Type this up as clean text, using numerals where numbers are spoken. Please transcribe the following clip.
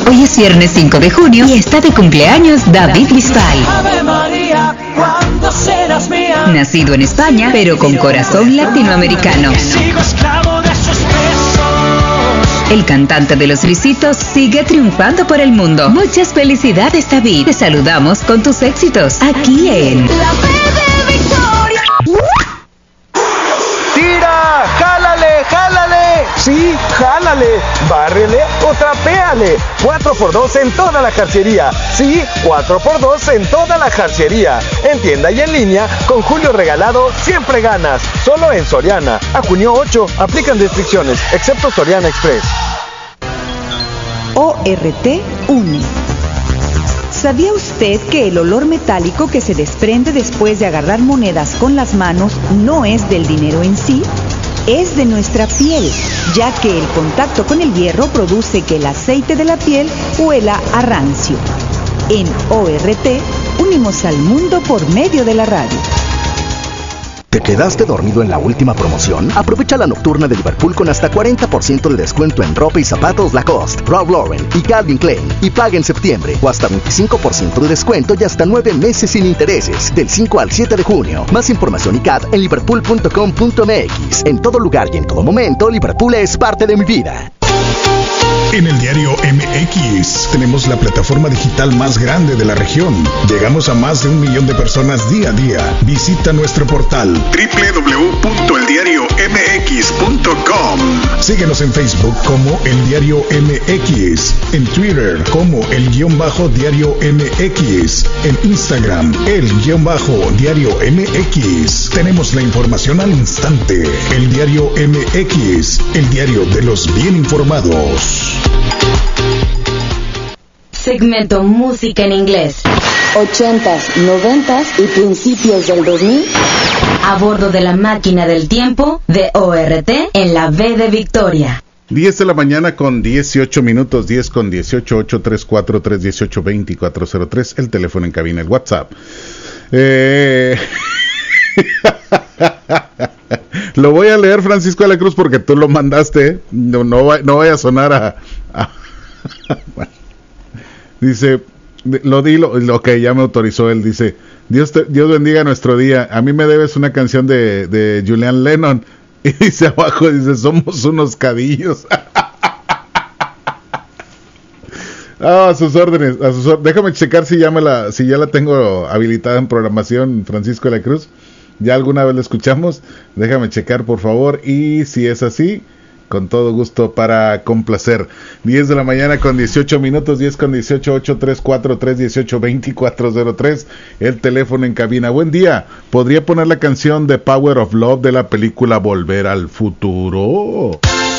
Hoy es viernes 5 de junio y está de cumpleaños David Bisbal. Ave María, ¿cuándo serás mía? Nacido en España, pero con corazón latinoamericano. Sigo esclavo de sus besos. El cantante de Los Ricitos sigue triunfando por el mundo. Muchas felicidades, David. Te saludamos con tus éxitos aquí en La B de Victoria. ¡Tira! ¡Jálale! ¡Jálale! Sí, jálale, bárrele o trapéale. 4x2 en toda la jarciería. Sí, 4x2 en toda la jarciería. En tienda y en línea, con Julio Regalado siempre ganas. Solo en Soriana. A junio 8, aplican restricciones, excepto Soriana Express. ORT une. ¿Sabía usted que el olor metálico que se desprende después de agarrar monedas con las manos no es del dinero en sí? Es de nuestra piel, ya que el contacto con el hierro produce que el aceite de la piel huela a rancio. En ORT, unimos al mundo por medio de la radio. ¿Te quedaste dormido en la última promoción? Aprovecha la nocturna de Liverpool con hasta 40% de descuento en ropa y zapatos Lacoste, Ralph Lauren y Calvin Klein. Y paga en septiembre, o hasta 25% de descuento y hasta 9 meses sin intereses, del 5 al 7 de junio. Más información y CAT en liverpool.com.mx. En todo lugar y en todo momento, Liverpool es parte de mi vida. En el diario MX tenemos la plataforma digital más grande de la región. Llegamos a más de 1 millón de personas día a día. Visita nuestro portal www.eldiariomx.com. Síguenos en Facebook como El Diario MX, en Twitter como El_Diario MX, en Instagram El_Diario MX. Tenemos la información al instante. El Diario MX, el diario de los bien informados. Segmento Música en Inglés. 80s, 90s y principios del 2000. A bordo de la máquina del tiempo de ORT en la B de Victoria. 10 de la mañana con 18 minutos, 10 con 18, 834-318-2403, el teléfono en cabina, el WhatsApp. Lo voy a leer, Francisco de la Cruz, porque tú lo mandaste. No vaya a sonar a bueno. Dice, ok, ya me autorizó él. Dice, Dios bendiga nuestro día. A mí me debes una canción de Julian Lennon. Y dice abajo, dice, somos unos cadillos. A sus órdenes, déjame checar si ya la tengo habilitada en programación, Francisco de la Cruz. Ya alguna vez la escuchamos, déjame checar por favor, y si es así, con todo gusto para complacer. 10 de la mañana con 18 minutos, 10 con 18, 834-318-2403, el teléfono en cabina. Buen día, ¿podría poner la canción de Power of Love de la película Volver al Futuro?